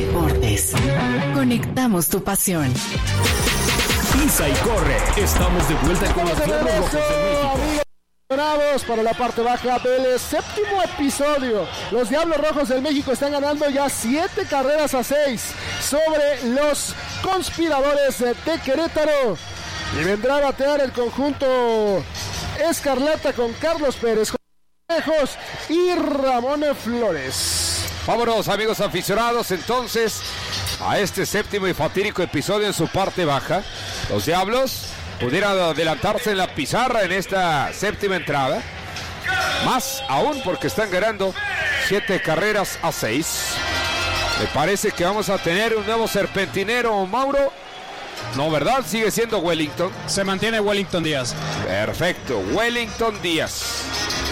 Deportes. Conectamos tu pasión. Pisa y corre. Estamos de vuelta con los Diablos Rojos de México. Para la parte baja del séptimo episodio, los Diablos Rojos del México están ganando ya 7 carreras a 6 sobre los conspiradores de Querétaro, y vendrá a batear el conjunto escarlata con Carlos Pérez y Ramón Flores. Vámonos, amigos aficionados, entonces a este séptimo y fatídico episodio en su parte baja. Los Diablos pudieran adelantarse en la pizarra en esta séptima entrada, más aún porque están ganando 7 carreras a 6. Me parece que vamos a tener un nuevo serpentinero, Mauro. No, ¿verdad? Sigue siendo Wellington. Se mantiene Wellington Díaz. Perfecto, Wellington Díaz.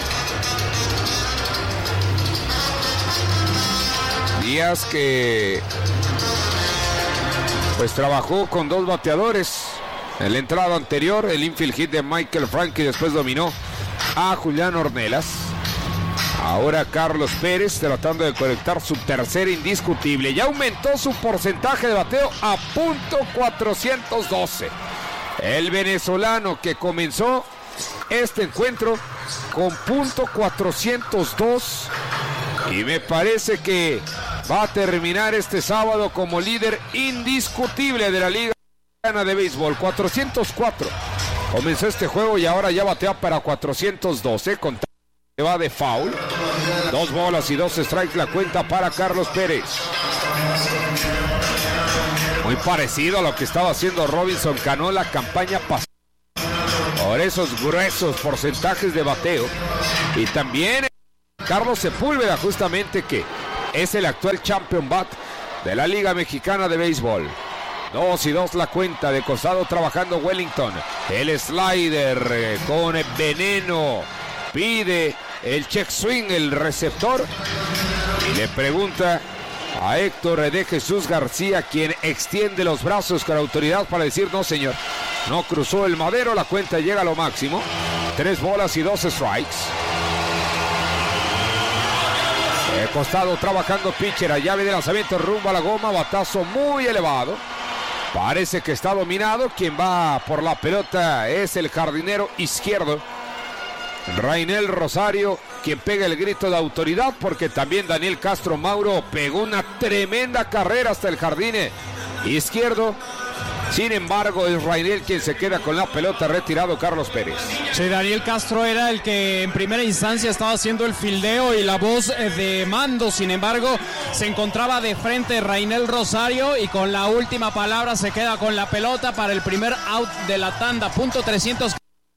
Díaz que pues trabajó con 2 bateadores en la entrada anterior, el infield hit de Michael Frank, y después dominó a Julián Ornelas. Ahora Carlos Pérez tratando de conectar su tercer indiscutible. Ya aumentó su porcentaje de bateo a .412. El venezolano que comenzó este encuentro con .402. Y me parece que va a terminar este sábado como líder indiscutible de la Liga de Béisbol. 404. Comenzó este juego y ahora ya batea para 412. Con que va de foul. 2 bolas y 2 strikes la cuenta para Carlos Pérez. Muy parecido a lo que estaba haciendo Robinson Cano la campaña pasada, por esos gruesos porcentajes de bateo. Y también Carlos Sepúlveda, justamente, que es el actual champion bat de la Liga Mexicana de Béisbol. 2 y 2 la cuenta, de costado trabajando Wellington. El slider con veneno. Pide el check swing el receptor. Y le pregunta a Héctor de Jesús García, quien extiende los brazos con autoridad para decir: no, señor, no cruzó el madero. La cuenta llega a lo máximo. 3 bolas y 2 strikes. De costado trabajando pitcher, a llave de lanzamiento rumbo a la goma, batazo muy elevado. Parece que está dominado. Quien va por la pelota es el jardinero izquierdo, Rainel Rosario, quien pega el grito de autoridad, porque también Daniel Castro, Mauro, pegó una tremenda carrera hasta el jardín izquierdo. Sin embargo, es Rainel quien se queda con la pelota, retirado Carlos Pérez. Sí, Daniel Castro era el que en primera instancia estaba haciendo el fildeo y la voz de mando. Sin embargo, se encontraba de frente Rainel Rosario y con la última palabra se queda con la pelota para el primer out de la tanda. .300.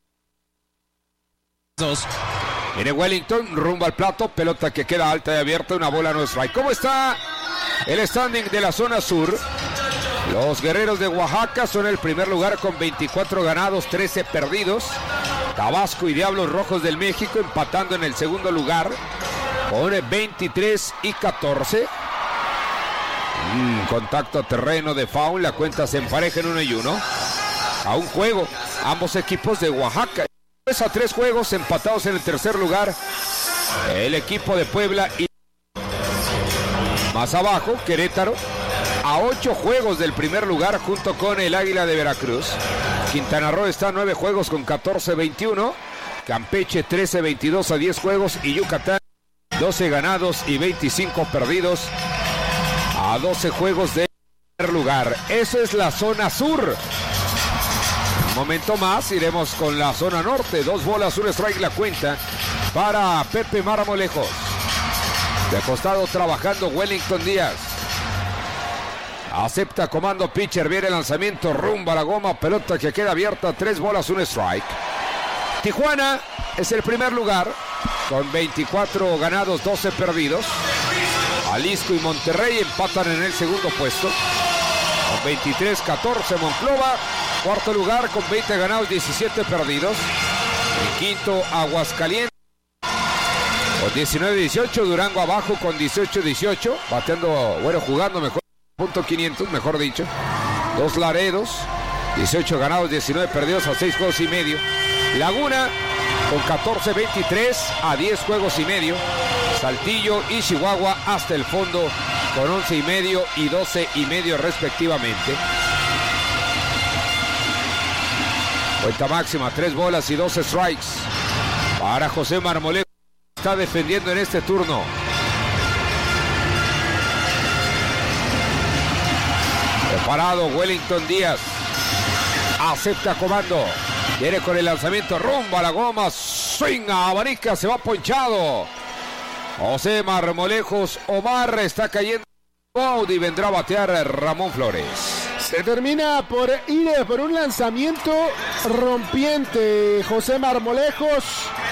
Viene Wellington rumbo al plato, pelota que queda alta y abierta, una bola no strike. ¿Cómo está el standing de la zona sur? Los Guerreros de Oaxaca son el primer lugar con 24 ganados, 13 perdidos. Tabasco y Diablos Rojos del México empatando en el segundo lugar con 23 y 14. Contacto a terreno de foul, la cuenta se empareja en 1 y 1. A un juego, ambos equipos de Oaxaca. A 3 juegos empatados en el tercer lugar, el equipo de Puebla. Y más abajo, Querétaro, a 8 juegos del primer lugar junto con el Águila de Veracruz. Quintana Roo está a 9 juegos con 14-21. Campeche 13-22 a 10 juegos. Y Yucatán 12 ganados y 25 perdidos a 12 juegos del primer lugar. Eso es la zona sur. Un momento más iremos con la zona norte. 2 bolas, 1 strike la cuenta para Pepe Marmolejos. De costado trabajando Wellington Díaz. Acepta comando pitcher, viene el lanzamiento rumbo a la goma, pelota que queda abierta, 3 bolas, 1 strike. Tijuana es el primer lugar con 24 ganados, 12 perdidos. Jalisco y Monterrey empatan en el segundo puesto con 23-14. Monclova, cuarto lugar con 20 ganados, 17 perdidos. En quinto, Aguascalientes con 19-18. Durango abajo con 18-18. Bateando, bueno, jugando mejor. .500, mejor dicho. 2 Laredos, 18 ganados, 19 perdidos a 6 juegos y medio. Laguna con 14-23 a 10 juegos y medio. Saltillo y Chihuahua hasta el fondo con 11,5 y 12,5 respectivamente. Cuenta máxima, 3 bolas y 2 strikes para José Marmolejo. Está defendiendo en este turno. Preparado Wellington Díaz. Acepta comando. Viene con el lanzamiento rumbo a la goma. Swing, abanica, se va ponchado. José Marmolejos. Omar está cayendo out y vendrá a batear Ramón Flores. Se termina por ir por un lanzamiento rompiente José Marmolejos.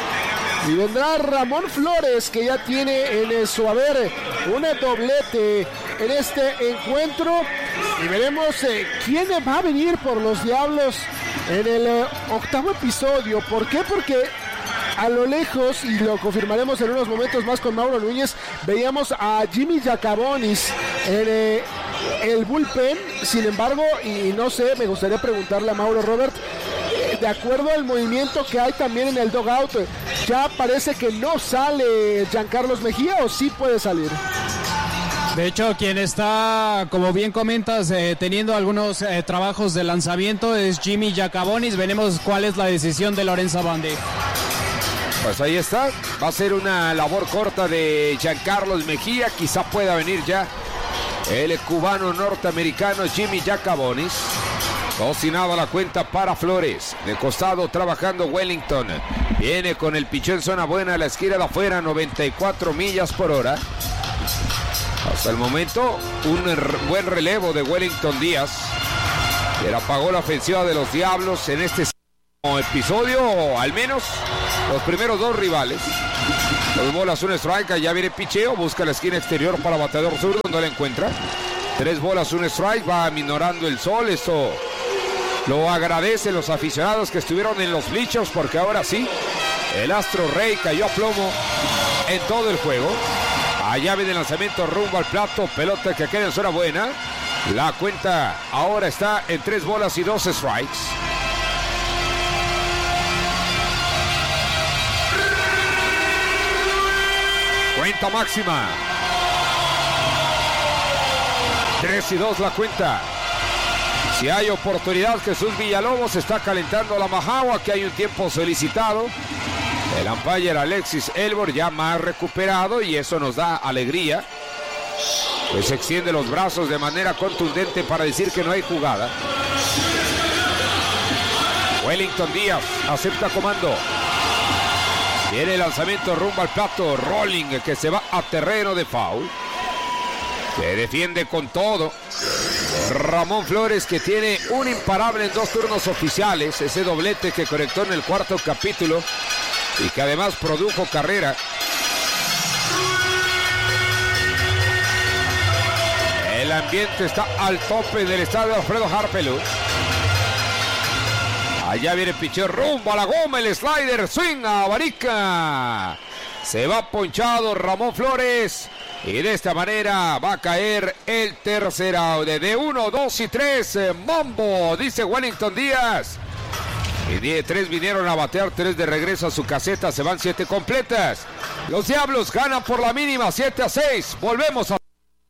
Y vendrá Ramón Flores, que ya tiene en su haber un doblete en este encuentro. Y veremos quién va a venir por los Diablos en el octavo episodio. ¿Por qué? Porque a lo lejos, y lo confirmaremos en unos momentos más con Mauro Núñez, veíamos a Jimmy Giacabonis en el bullpen. Sin embargo, y no sé, me gustaría preguntarle a Mauro Robert, de acuerdo al movimiento que hay también en el dugout, ya parece que no sale Giancarlos Mejía, ¿o sí puede salir? De hecho, quien está, como bien comentas, teniendo algunos trabajos de lanzamiento es Jimmy Giacabonis. Veremos cuál es la decisión de Lorenzo Abande. Pues ahí está, va a ser una labor corta de Giancarlos Mejía, quizá pueda venir ya el cubano norteamericano Jimmy Giacabonis. 2-0 la cuenta para Flores. De costado trabajando Wellington. Viene con el pichón en zona buena a la esquina de afuera, 94 millas por hora. Hasta el momento, un buen relevo de Wellington Díaz. Que apagó la ofensiva de los Diablos en este episodio, o al menos los primeros 2 rivales. 2 bolas, 1 strike, ya viene picheo, busca la esquina exterior para bateador zurdo, no la encuentra. 3 bolas, 1 strike, va aminorando el sol. Esto lo agradecen los aficionados que estuvieron en los bleachers, porque ahora sí, el Astro Rey cayó a plomo en todo el juego. Allá viene el lanzamiento rumbo al plato, pelota que queda en zona buena. La cuenta ahora está en 3 bolas y 2 strikes. Cuenta máxima. 3-2 la cuenta. Si hay oportunidad, Jesús Villalobos está calentando la majagua, que hay un tiempo solicitado. El umpire Alexis Elbor ya más recuperado, y eso nos da alegría. Pues extiende los brazos de manera contundente para decir que no hay jugada. Wellington Díaz acepta comando. Viene el lanzamiento rumbo al plato. Rolling, que se va a terreno de foul. Se defiende con todo Ramón Flores, que tiene un imparable en 2 turnos oficiales. Ese doblete que conectó en el 4º capítulo y que además produjo carrera. El ambiente está al tope del estadio Alfredo Harpelú. Allá viene el picheo rumbo a la goma, el slider, swing, abanica. Se va ponchado Ramón Flores. Y de esta manera va a caer el tercer out. De 1, 2 y 3. Mambo, dice Wellington Díaz. Y 3 vinieron a batear, 3 de regreso a su caseta. Se van 7 completas. Los Diablos ganan por la mínima, 7-6. Volvemos a...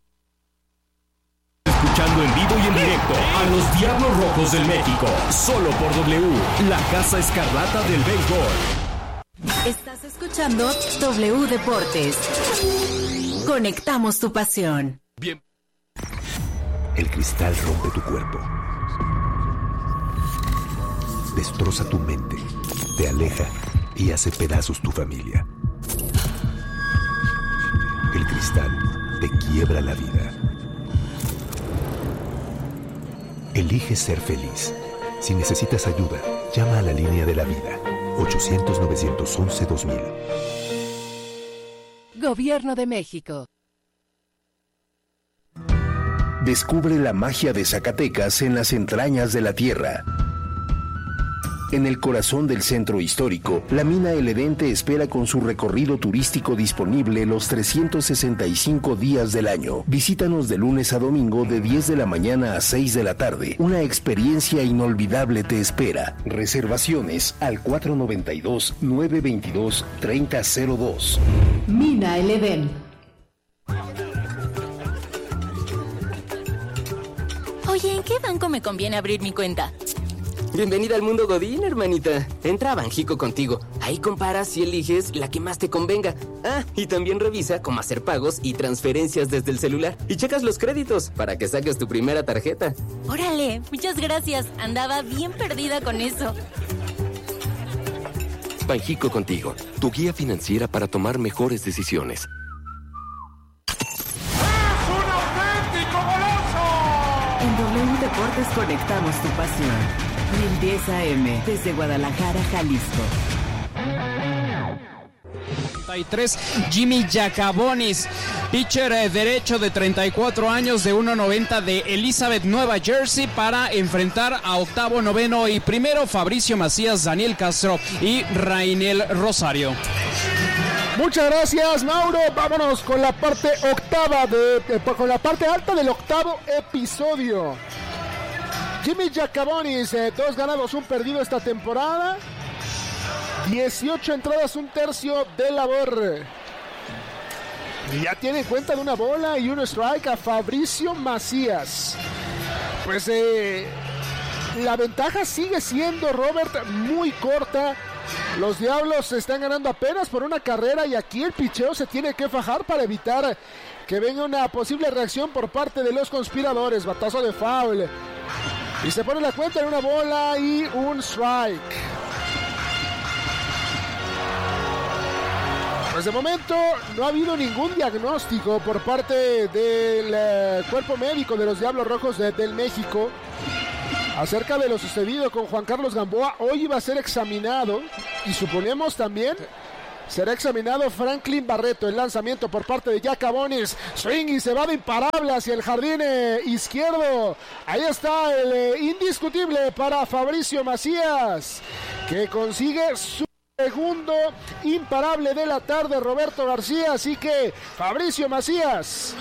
Escuchando en vivo y en directo a los Diablos Rojos del México. Solo por W, la Casa Escarlata del Béisbol. Estás escuchando W Deportes. Conectamos tu pasión. Bien. El cristal rompe tu cuerpo. Destroza tu mente, te aleja y hace pedazos tu familia. El cristal te quiebra la vida. Elige ser feliz. Si necesitas ayuda, llama a la línea de la vida. 800-911-2000. Gobierno de México. Descubre la magia de Zacatecas en las entrañas de la tierra. En el corazón del centro histórico, la mina El Edén te espera con su recorrido turístico disponible los 365 días del año. Visítanos de lunes a domingo de 10 de la mañana a 6 de la tarde. Una experiencia inolvidable te espera. Reservaciones al 492-922-3002. Mina El Edén. Oye, ¿en qué banco me conviene abrir mi cuenta? Bienvenida al mundo Godín, hermanita. Entra a Banjico Contigo. Ahí comparas y eliges la que más te convenga. Ah, y también revisa cómo hacer pagos y transferencias desde el celular. Y checas los créditos para que saques tu primera tarjeta. Órale, muchas gracias. Andaba bien perdida con eso. Banjico Contigo, tu guía financiera para tomar mejores decisiones. En W Deportes conectamos tu pasión. 1010 AM, desde Guadalajara, Jalisco. 33, Jimmy Jackabonis, pitcher derecho de 34 años de 1.90 de Elizabeth, Nueva Jersey, para enfrentar a octavo, noveno y primero Fabricio Macías, Daniel Castro y Rainel Rosario. Muchas gracias, Mauro. Vámonos con la parte octava con la parte alta del octavo episodio. Jimmy Jackabonis, 2 ganados, 1 perdido esta temporada. 18 entradas, 1 tercio de labor. Y ya tiene en cuenta de 1 bola y 1 strike a Fabricio Macías. Pues la ventaja sigue siendo, Robert, muy corta. Los Diablos están ganando apenas por 1 carrera y aquí el picheo se tiene que fajar para evitar que venga una posible reacción por parte de los conspiradores. Batazo de foul. Y se pone la cuenta en 1 bola y 1 strike. Pues de momento no ha habido ningún diagnóstico por parte del cuerpo médico de los Diablos Rojos del México acerca de lo sucedido con Juan Carlos Gamboa. Hoy iba a ser examinado y suponemos también será examinado Franklin Barreto. El lanzamiento por parte de Jackabonis. Swing y se va de imparable hacia el jardín izquierdo. Ahí está el indiscutible para Fabricio Macías, que consigue su segundo imparable de la tarde, Roberto García. Así que Fabricio Macías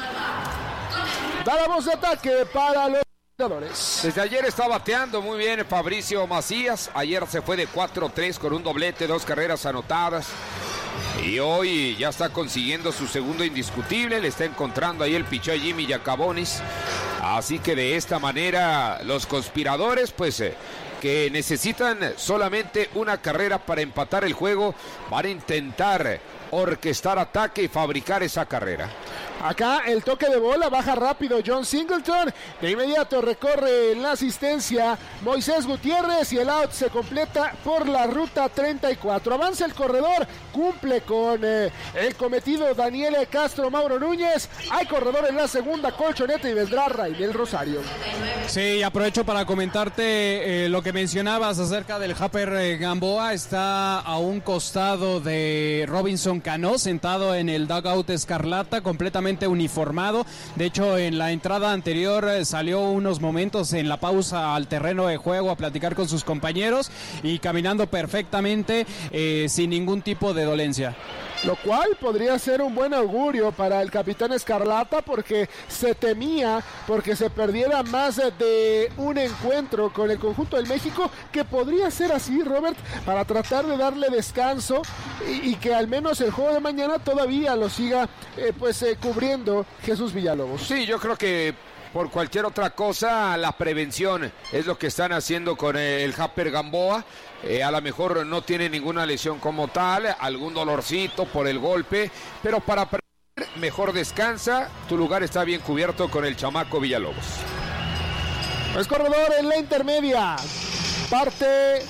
da la voz de ataque para los jugadores. Desde ayer está bateando muy bien Fabricio Macías. Ayer se fue de 4-3 con un doblete, 2 carreras anotadas. Y hoy ya está consiguiendo su segundo indiscutible. Le está encontrando ahí el picheo Jimmy Jackabonis. Así que de esta manera los conspiradores, pues que necesitan solamente 1 carrera para empatar el juego, van a intentar orquestar ataque y fabricar esa carrera. Acá el toque de bola, baja rápido John Singleton, de inmediato recorre la asistencia Moisés Gutiérrez y el out se completa por la ruta 34. Avanza el corredor, cumple con el cometido Daniel Castro, Mauro Núñez. Hay corredor en la segunda colchoneta y vendrá Rainel Rosario. Sí, aprovecho para comentarte lo que mencionabas acerca del Happer Gamboa. Está a un costado de Robinson Cano, sentado en el dugout escarlata, completamente uniformado. De hecho, en la entrada anterior salió unos momentos en la pausa al terreno de juego a platicar con sus compañeros y caminando perfectamente sin ningún tipo de dolencia. Lo cual podría ser un buen augurio para el capitán Escarlata, porque se temía porque se perdiera más de un encuentro con el conjunto del México, que podría ser así, Robert, para tratar de darle descanso y que al menos el juego de mañana todavía lo siga cubriendo Jesús Villalobos. Sí, yo creo que por cualquier otra cosa, la prevención es lo que están haciendo con el Happer Gamboa. A lo mejor no tiene ninguna lesión como tal, algún dolorcito por el golpe, pero para prevenir, mejor descansa. Tu lugar está bien cubierto con el chamaco Villalobos. Pues corredor en la intermedia, parte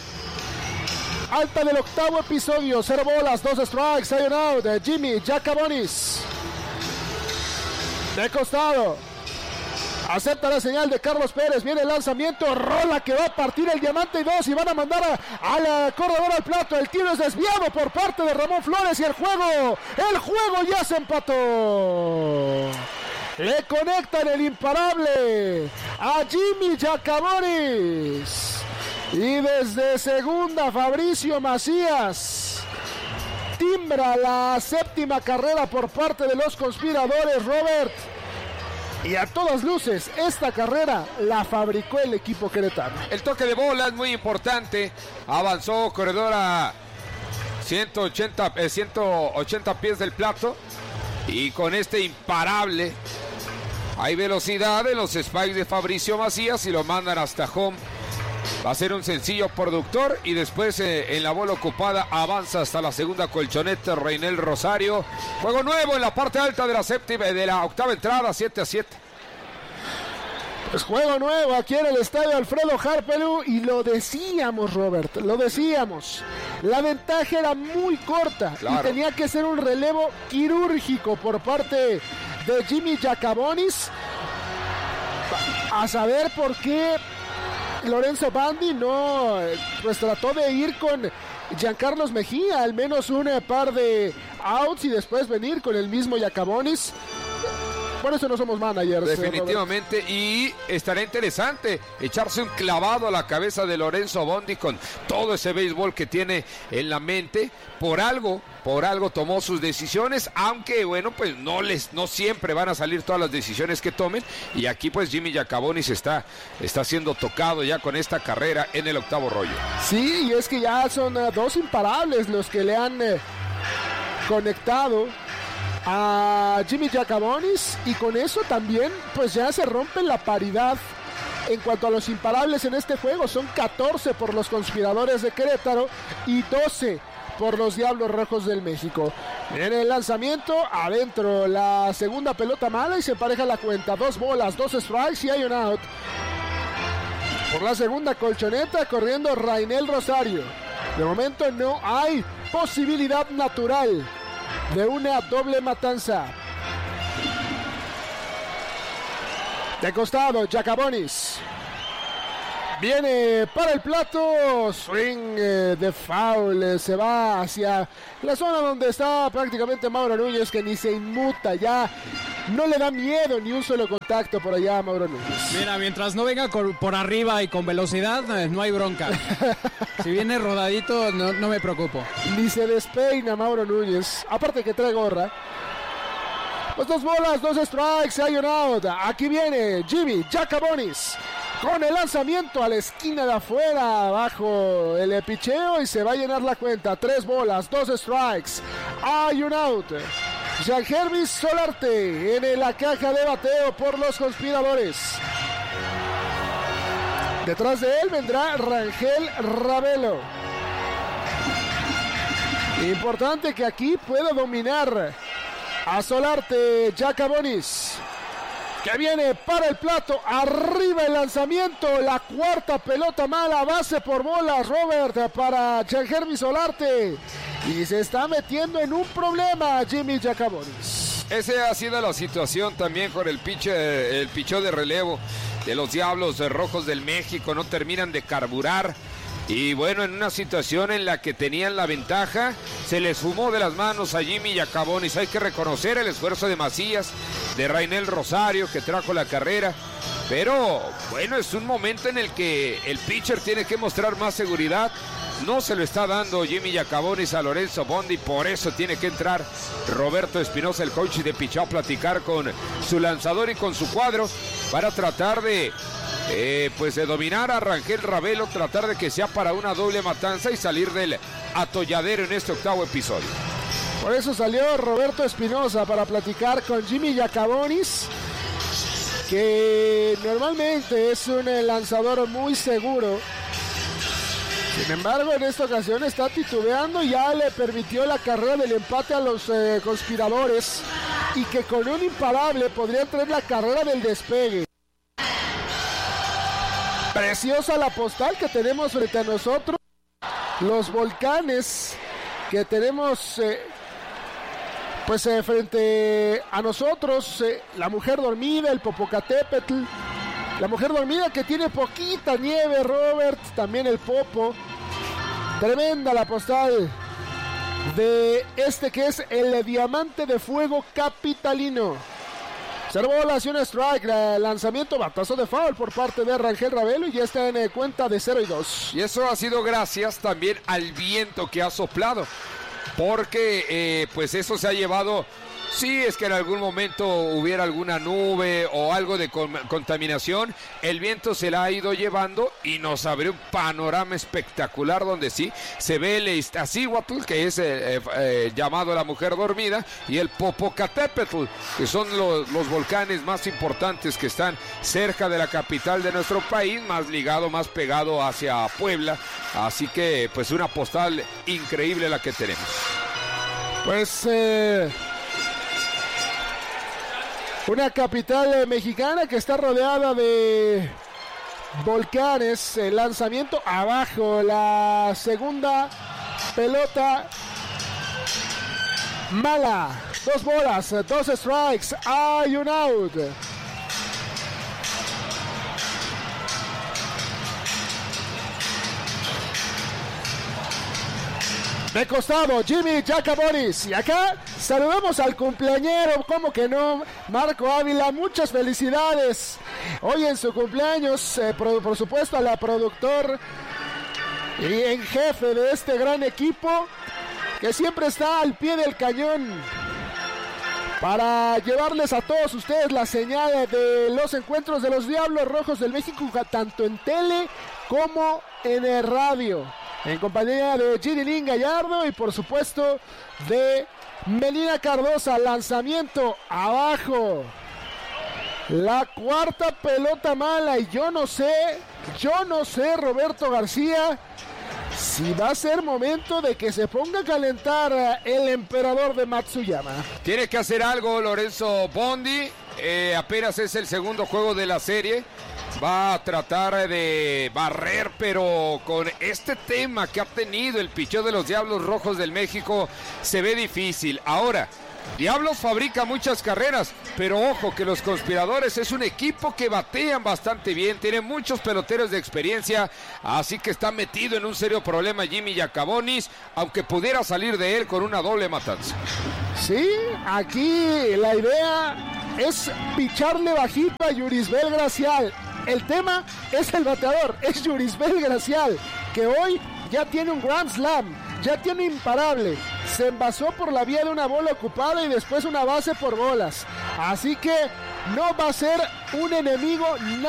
alta del octavo episodio, 0 bolas, 2 strikes, hay un out de Jimmy Jackabonis. De costado, acepta la señal de Carlos Pérez, viene el lanzamiento, rola que va a partir el diamante y 2 y van a mandar al corredor al plato. El tiro es desviado por parte de Ramón Flores y el juego ya se empató. Le conectan el imparable a Jimmy Jackabonis. Y desde segunda, Fabricio Macías timbra la 7ª carrera por parte de los conspiradores, Robert. Y a todas luces, esta carrera la fabricó el equipo queretano. El toque de bola es muy importante. Avanzó corredor a 180 pies del plato. Y con este imparable Hay velocidad en los spikes de Fabricio Macías y lo mandan hasta home. Va a ser un sencillo productor y después en la bola ocupada avanza hasta la segunda colchoneta Reinel Rosario. Juego nuevo en la parte alta de la octava entrada, 7-7. Pues juego nuevo aquí en el estadio Alfredo Harpelú y lo decíamos, Robert, lo decíamos. La ventaja era muy corta y tenía que ser un relevo quirúrgico por parte de Jimmy Jacabonis. A saber por qué Lorenzo Bandi no pues trató de ir con Giancarlos Mejía, al menos un par de outs y después venir con el mismo Jacabonis. Por eso no somos managers. Definitivamente, y estará interesante echarse un clavado a la cabeza de Lorenzo Bondi con todo ese béisbol que tiene en la mente. Por algo tomó sus decisiones, aunque bueno, pues no siempre van a salir todas las decisiones que tomen. Y aquí pues Jimmy Jacabonis está siendo tocado ya con esta carrera en el octavo rollo. Sí, y es que ya son dos imparables los que le han conectado a Jimmy Jacabonis, y con eso también pues ya se rompe la paridad en cuanto a los imparables en este juego. Son 14 por los Conspiradores de Querétaro y 12 por los Diablos Rojos del México. En el lanzamiento, adentro la segunda pelota mala y se empareja la cuenta. 2 bolas, 2 strikes y hay un out. Por la segunda colchoneta corriendo Rainel Rosario. De momento no hay posibilidad natural de una doble matanza. De costado, Jacabonis viene para el plato, swing de foul, se va hacia la zona donde está prácticamente Mauro Núñez, que ni se inmuta, ya no le da miedo ni un solo contacto por allá a Mauro Núñez. Mira, mientras no venga por arriba y con velocidad, no hay bronca. Si viene rodadito, no me preocupo. Ni se despeina Mauro Núñez, aparte que trae gorra. Pues 2 bolas, 2 strikes, hay un out. Aquí viene Jimmy Jacabonis con el lanzamiento a la esquina de afuera, bajo el picheo, y se va a llenar la cuenta. 3 bolas, 2 strikes, hay un out. Jean-Gervis Solarte en la caja de bateo por los Conspiradores. Detrás de él vendrá Rangel Ravelo. Importante que aquí pueda dominar a Solarte Jacabonis, que viene para el plato, arriba el lanzamiento, la cuarta pelota mala, base por bolas, Robert, para Jean-Gervis Solarte, y se está metiendo en un problema Jimmy Jacabonis. Esa ha sido la situación también con el picheo de relevo de los Diablos Rojos del México, no terminan de carburar. Y bueno, en una situación en la que tenían la ventaja, se les fumó de las manos a Jimmy Jacabonis. Hay que reconocer el esfuerzo de Macías, de Rainel Rosario, que trajo la carrera. Pero bueno, es un momento en el que el pitcher tiene que mostrar más seguridad. No se lo está dando Jimmy Jacabonis a Lorenzo Bondi, por eso tiene que entrar Roberto Espinosa, el coach de picheo, a platicar con su lanzador y con su cuadro para tratar de dominar a Rangel Ravelo, tratar de que sea para una doble matanza y salir del atolladero en este octavo episodio. Por eso salió Roberto Espinosa para platicar con Jimmy Jacabonis, que normalmente es un lanzador muy seguro. Sin embargo, en esta ocasión está titubeando, ya le permitió la carrera del empate a los Conspiradores, y que con un imparable podrían traer la carrera del despegue. Preciosa la postal que tenemos frente a nosotros, los volcanes que tenemos frente a nosotros, la mujer dormida, el Popocatépetl, la mujer dormida que tiene poquita nieve, Robert, también el Popo. Tremenda la postal de este que es el diamante de fuego capitalino. 0 bolas y un strike, lanzamiento, batazo de foul por parte de Rangel Ravelo, y ya está en cuenta de 0-2. Y eso ha sido gracias también al viento que ha soplado, porque pues eso se ha llevado Sí, es que en algún momento hubiera alguna nube o algo de contaminación, el viento se la ha ido llevando y nos abrió un panorama espectacular donde sí se ve el Iztaccíhuatl, que es llamado la mujer dormida, y el Popocatépetl, que son los volcanes más importantes que están cerca de la capital de nuestro país, más ligado, más pegado hacia Puebla. Así que pues una postal increíble la que tenemos. Pues una capital mexicana que está rodeada de volcanes. El lanzamiento abajo, la segunda pelota mala, 2 bolas, 2 strikes, hay un out. De costado, Jimmy Jacabonis. Y acá saludamos al cumpleañero, como que no, Marco Ávila. Muchas felicidades hoy en su cumpleaños. Por supuesto a la productor y en jefe de este gran equipo, que siempre está al pie del cañón para llevarles a todos ustedes la señal de los encuentros de los Diablos Rojos del México, tanto en tele como en el radio. En compañía de Girilín Gallardo y por supuesto de Melina Cardosa. Lanzamiento abajo, la cuarta pelota mala. Y yo no sé, Roberto García, si va a ser momento de que se ponga a calentar el emperador de Matsuyama. Tiene que hacer algo Lorenzo Bondi. Apenas es el segundo juego de la serie. Va a tratar de barrer, pero con este tema que ha tenido el picheo de los Diablos Rojos del México se ve difícil. Ahora, Diablos fabrica muchas carreras, pero ojo que los Conspiradores es un equipo que batean bastante bien, tiene muchos peloteros de experiencia, así que está metido en un serio problema Jimmy Jacabonis, aunque pudiera salir de él con una doble matanza. Sí, aquí la idea es picharle bajito a Yurisbel Gracial. El tema es el bateador, es Yurisbel Gracial, que hoy ya tiene un Grand Slam, ya tiene imparable. Se envasó por la vía de una bola ocupada y después una base por bolas. Así que no va a ser un enemigo